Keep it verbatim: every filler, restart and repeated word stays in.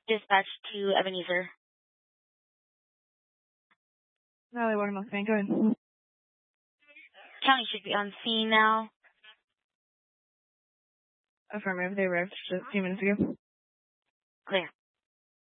Dispatch to Ebenezer. No, they want to go ahead. County should be on scene now. Affirmative, they arrived just a few minutes ago. Clear.